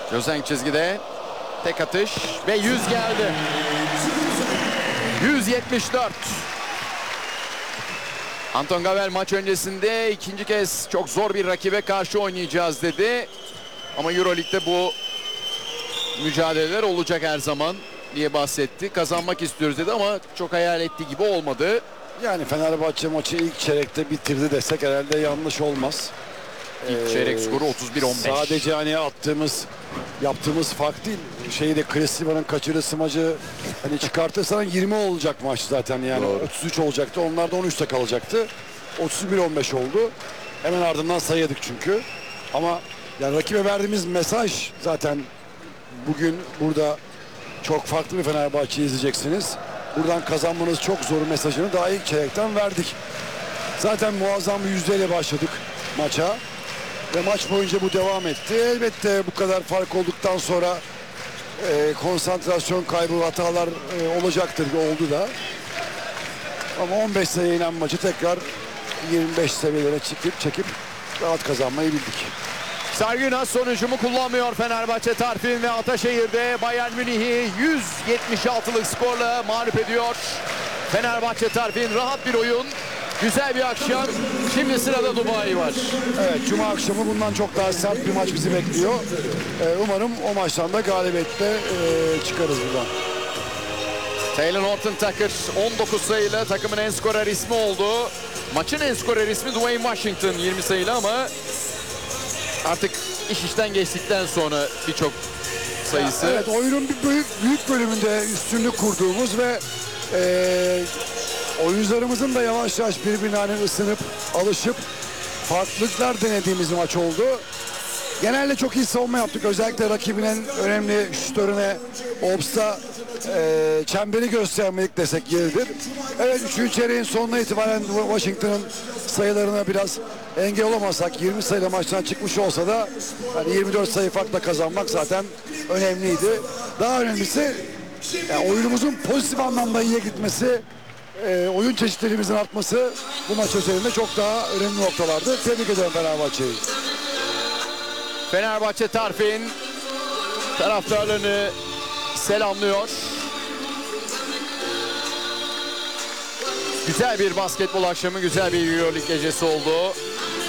Gözenk çizgide. Tek atış ve 100 geldi. 174. Anton Gabel maç öncesinde ikinci kez çok zor bir rakibe karşı oynayacağız dedi. Ama Euroleague'de bu mücadeleler olacak her zaman diye bahsetti. Kazanmak istiyoruz dedi ama çok hayal ettiği gibi olmadı. Yani Fenerbahçe maçı ilk çeyrekte bitirdi desek herhalde yanlış olmaz. İlk çeyrek skoru 31-15. Sadece hani yaptığımız fark değil. Şeyde Kresivan'ın kaçırdığı smacı hani çıkartırsan 20 olacak maç zaten yani. Doğru. 33 olacaktı. Onlar da 13'te kalacaktı. 31-15 oldu. Hemen ardından sayıyorduk çünkü. Ama yani rakibe verdiğimiz mesaj zaten bugün burada çok farklı bir Fenerbahçe izleyeceksiniz. Buradan kazanmanız çok zor mesajını daha ilk çeyrekten verdik. Zaten muazzam bir yüzdeyle başladık maça. Ve maç boyunca bu devam etti. Elbette bu kadar fark olduktan sonra konsantrasyon kaybı, hatalar olacaktır. Oldu da. Ama 15 sayıya inen maçı tekrar 25 seviyelere çekip rahat kazanmayı bildik. Sergen Yunus son hücumu kullanmıyor Fenerbahçe Tarfin ve Ataşehir'de Bayern Münih'i 176'lık skorla mağlup ediyor. Fenerbahçe Tarfin rahat bir oyun. Güzel bir akşam. Şimdi sırada Dubai var. Evet, Cuma akşamı bundan çok daha sert bir maç bizi bekliyor. Umarım o maçtan da galibiyetle çıkarız buradan. Taylor Horton Tucker 19 sayıyla takımın en skorer ismi oldu. Maçın en skorer ismi Dwayne Washington 20 sayıyla ama artık iş işten geçtikten sonra birçok sayısı. Evet, oyunun büyük bölümünde üstünlük kurduğumuz ve oyuncularımızın da yavaş yavaş birbirine ısınıp alışıp farklılıklar denediğimiz bir maç oldu. Genelde çok iyi savunma yaptık. Özellikle rakibinin önemli şutörüne, Obst'a çemberi göstermedik desek yeridir. Evet, 3. çeyreğin sonuna itibaren Washington'ın sayılarına biraz engel olamasak 20 sayıyla maçtan çıkmış olsa da hani 24 sayı farkla kazanmak zaten önemliydi. Daha önemlisi yani oyunumuzun pozitif anlamda iyiye gitmesi, oyun çeşitlerimizin artması bu maç üzerinde çok daha önemli noktalardı. Tebrik ederim Fenerbahçe'yi. Fenerbahçe Tarfin taraftarlarını selamlıyor. Güzel bir basketbol akşamı, güzel bir Euroleague gecesi oldu.